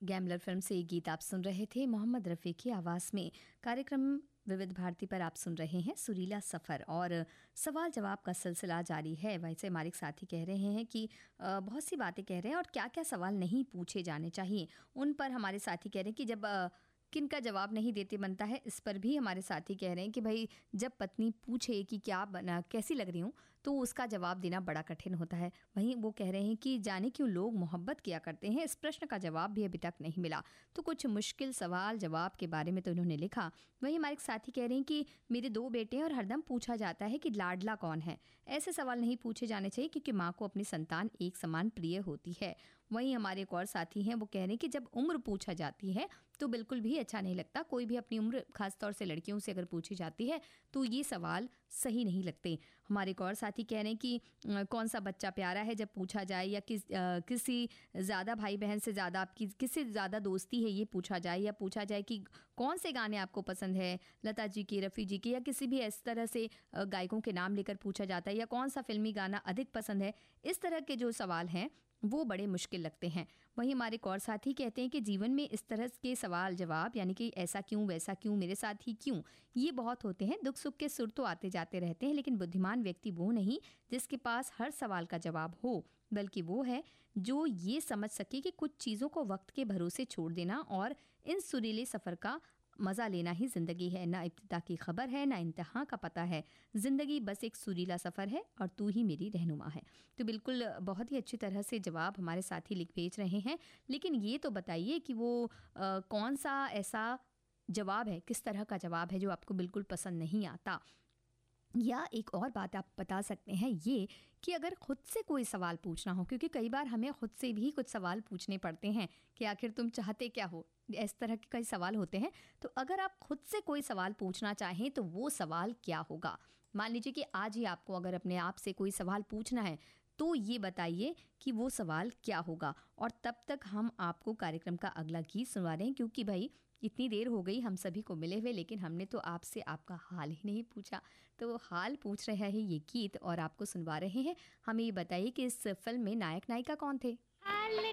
Gambler film से ये गीत आप सुन रहे थे मोहम्मद रफ़ी की आवाज़ में। कार्यक्रम विविध भारती पर आप सुन रहे हैं सुरीला सफ़र और सवाल जवाब का सिलसिला जारी है। वैसे हमारे साथी कह रहे हैं कि बहुत सी बातें कह रहे हैं और क्या क्या सवाल नहीं पूछे जाने चाहिए, उन पर हमारे साथी कह रहे हैं कि जब किन का जवाब नहीं देते बनता है। इस पर भी हमारे साथी कह रहे हैं कि भाई जब पत्नी पूछे कि क्या बना कैसी लग रही हूँ तो उसका जवाब देना बड़ा कठिन होता है। वहीं वो कह रहे हैं कि जाने क्यों लोग मोहब्बत किया करते हैं, इस प्रश्न का जवाब भी अभी तक नहीं मिला। तो कुछ मुश्किल सवाल जवाब के बारे में तो उन्होंने लिखा। वहीं हमारे साथी कह रहे हैं कि मेरे 2 बेटे हैं और हरदम पूछा जाता है कि लाडला कौन है। ऐसे सवाल नहीं पूछे जाने चाहिए क्योंकि माँ को अपनी संतान एक समान प्रिय होती है। वहीं हमारे एक और साथी हैं, वो कह रहे हैं कि जब उम्र पूछा जाती है तो बिल्कुल भी अच्छा नहीं लगता। कोई भी अपनी उम्र खासतौर से लड़कियों से अगर पूछी जाती है तो ये सवाल सही नहीं लगते। हमारे एक और साथी कह रहे हैं कि कौन सा बच्चा प्यारा है जब पूछा जाए, या किसी ज़्यादा भाई बहन से ज़्यादा आपकी किससे ज़्यादा दोस्ती है ये पूछा जाए, या पूछा जाए कि कौन से गाने आपको पसंद है, लता जी के, रफ़ी जी के, या किसी भी इस तरह से गायकों के नाम लेकर पूछा जाता है, या कौन सा फिल्मी गाना अधिक पसंद है। इस तरह के जो सवाल हैं वो बड़े मुश्किल लगते हैं। वहीं हमारे एक और साथी कहते हैं कि जीवन में इस तरह के सवाल जवाब, यानी कि ऐसा क्यों, वैसा क्यों, मेरे साथ ही क्यों, ये बहुत होते हैं। दुख सुख के सुर तो आते जाते रहते हैं, लेकिन बुद्धिमान व्यक्ति वो नहीं जिसके पास हर सवाल का जवाब हो, बल्कि वो है जो ये समझ सके कि कुछ चीज़ों को वक्त के भरोसे छोड़ देना और इन सुरीले सफ़र का मज़ा लेना ही ज़िंदगी है। ना इब्तिदा की खबर है, ना इंतहा का पता है। ज़िंदगी बस एक सुरीला सफ़र है और तू ही मेरी रहनुमा है। तो बिल्कुल बहुत ही अच्छी तरह से जवाब हमारे साथी लिख भेज रहे हैं। लेकिन ये तो बताइए कि वो कौन सा ऐसा जवाब है, किस तरह का जवाब है जो आपको बिल्कुल पसंद नहीं आता। या एक और बात आप बता सकते हैं ये कि अगर खुद से कोई सवाल पूछना हो, क्योंकि कई बार हमें खुद से भी कुछ सवाल पूछने पड़ते हैं कि आखिर तुम चाहते क्या हो, इस तरह के कई सवाल होते हैं। तो अगर आप खुद से कोई सवाल पूछना चाहें तो वो सवाल क्या होगा। मान लीजिए कि आज ही आपको अगर अपने आप से कोई सवाल पूछना है तो ये बताइए कि वो सवाल क्या होगा। और तब तक हम आपको कार्यक्रम का अगला गीत सुनवा रहे हैं, क्योंकि भाई इतनी देर हो गई हम सभी को मिले हुए, लेकिन हमने तो आपसे आपका हाल ही नहीं पूछा। तो हाल पूछ रहा है ये गीत और आपको सुनवा रहे हैं। हमें ये बताइए कि इस फिल्म में नायक नायिका कौन थे। हाल